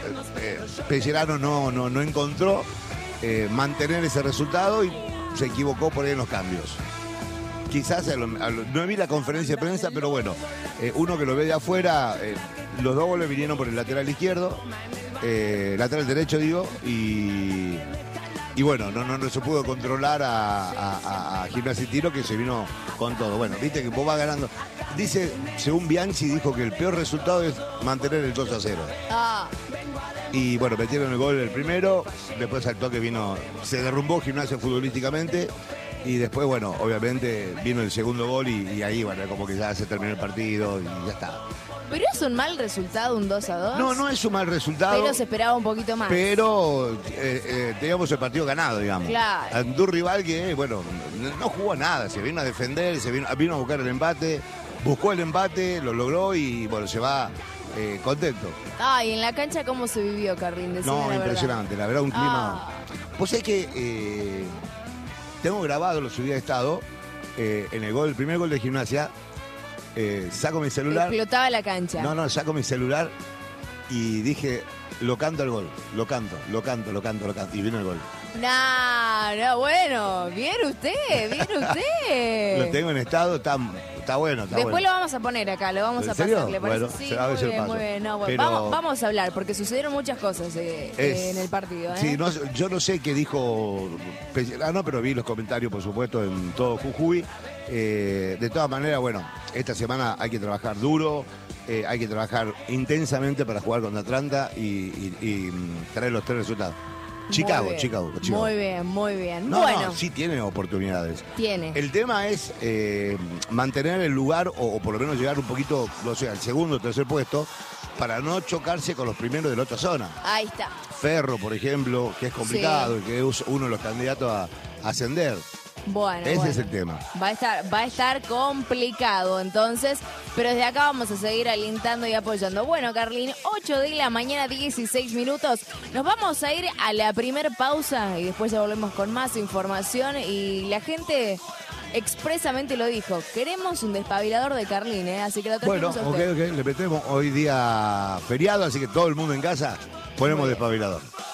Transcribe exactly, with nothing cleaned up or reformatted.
eh, Pellerano no, no, no encontró eh, mantener ese resultado y se equivocó por ahí en los cambios. Quizás, a lo, a lo, no vi la conferencia de prensa, pero bueno, eh, uno que lo ve de afuera, eh, los dos goles vinieron por el lateral izquierdo, eh, lateral derecho digo, y, y bueno, no, no, no se pudo controlar a, a, a Gimnasia y Tiro, que se vino con todo. Bueno, viste que vos vas ganando. Dice, según Bianchi, dijo que el peor resultado es mantener el dos a cero. Ah. Y bueno, metieron el gol el primero, después al toque vino, se derrumbó Gimnasia futbolísticamente. Y después, bueno, obviamente vino el segundo gol y, y ahí, bueno, como que ya se terminó el partido y ya está. ¿Pero es un mal resultado un dos a dos? No, no es un mal resultado. Pero se esperaba un poquito más. Pero eh, eh, teníamos el partido ganado, digamos. Claro. Ante un rival que, bueno, no jugó a nada, se vino a defender, se vino, vino a buscar el empate, buscó el empate, lo logró y, bueno, se va eh, contento. Ay, ¿en la cancha cómo se vivió, Carlín? Decime No, la impresionante, verdad. la verdad, un clima... Ah. Vos sabés que eh, tengo grabado, lo subí a estado, eh, en el gol, el primer gol de Gimnasia, eh, saco mi celular. Explotaba la cancha. No, no, saco mi celular y dije, lo canto al gol, lo canto, lo canto, lo canto, lo canto. Y vino el gol. No, no, bueno, bien usted, bien usted. Lo tengo en estado, está, está bueno, está Después bueno. lo vamos a poner acá, lo vamos ¿En a serio? pasar, ¿le parece? Bueno, Sí, se- a ver muy si lo bien, paso. muy bien. No, bueno, Pero- vamos, vamos a hablar, porque sucedieron muchas cosas eh, Es- en el partido. ¿eh? Sí, no, yo no sé qué dijo Pellerano, pero vi los comentarios, por supuesto, en todo Jujuy. Eh, de todas maneras, bueno, esta semana hay que trabajar duro, eh, hay que trabajar intensamente para jugar contra Atlanta y, y- y, mm, traer los tres resultados. Chicago, Muy bien. Chicago, Chicago. Muy bien, muy bien. No, bueno, no, sí tiene oportunidades. tiene. El tema es eh, mantener el lugar o, o por lo menos llegar un poquito, no sé, al segundo o tercer puesto para no chocarse con los primeros de la otra zona. Ahí está. Ferro, por ejemplo, que es complicado y que es uno de los candidatos a, a ascender. Bueno, Ese bueno. es el tema. Va a estar, va a estar complicado entonces, pero desde acá vamos a seguir alentando y apoyando. Bueno, Carlín, ocho de la mañana, dieciséis minutos. Nos vamos a ir a la primer pausa y después ya volvemos con más información. Y la gente expresamente lo dijo, queremos un despabilador de Carlín, ¿eh? Así que lo Bueno, trajimos a ok, usted. ok, le metemos hoy día feriado, así que todo el mundo en casa ponemos Muy bien. despabilador.